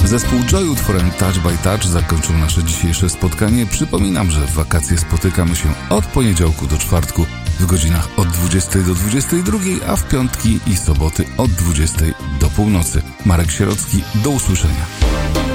Zespół Joy utworem Touch by Touch zakończył nasze dzisiejsze spotkanie. Przypominam, że w wakacje spotykamy się od poniedziałku do czwartku w godzinach od 20 do 22, a w piątki i soboty od 20 do północy. Marek Sierocki, do usłyszenia.